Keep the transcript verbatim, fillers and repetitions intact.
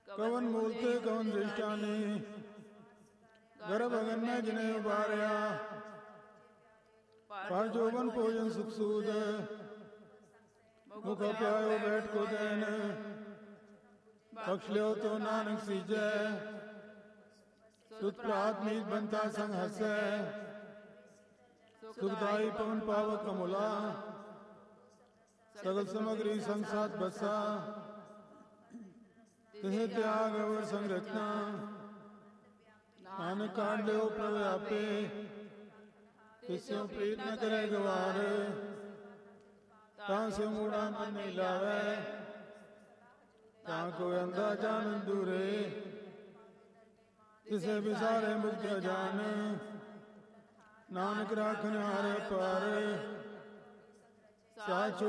ਕਵਨ ਮੂਲ ਤੇ ਕਵਨ ਦ੍ਰਿਸ਼ਟਾਨੀ, ਗਰਭ ਅਗਨ ਮੈਂ ਜਿਨੇ ਉਬਾਰਿਆ, ਪਰ ਜੋਬਨ ਭੋਜਨ ਸੁਖ ਸੂਦ, ਮੁਖ ਪਿਆਇਓ ਬੈਠ ਕੋ ਦੇਨ, ਬਖਸ਼ ਲਿਓ ਤੋ ਨਾਨਕ ਸੀਜੈ, ਸੁਤ ਪ੍ਰਾਤ ਨੀਤ ਬੰਤਾ ਸੰਗ ਹਸੈ, ਸੁਖਦਾਈ ਪਵਨ ਪਾਵਕ ਅਮੁਲਾ, ਸਗਲ ਸਮਗਰੀ ਸੰਗ ਸਾਥ ਬਸਾ, ਤਿਹ ਤਿਆਗ ਅਵਰ ਸੰਗ ਰਚਨਾ, ਨਾਨਕ ਕਾਢ ਲਿਓ ਪ੍ਰਭ ਆਪੇ, ਤਿਸਿਉ ਪ੍ਰੀਤ ਨ ਕਰੇ ਗਵਾਰ, ਤਾਂ ਸਿਉ ਮੂੜਾ ਮਨ ਨਹੀਂ ਲਾਵੈ, ਤਾਂ ਕੋ ਅੰਧਾ ਜਾਣ ਦੂਰੇ, ਤਿਸੇ ਵਿਸਾਰੇ ਮੁਕਤ ਜਾਨ, ਨਾਨਕ ਰਾਖਨ ਹਾਰੇ ਪਰ, ਸਾਚੋ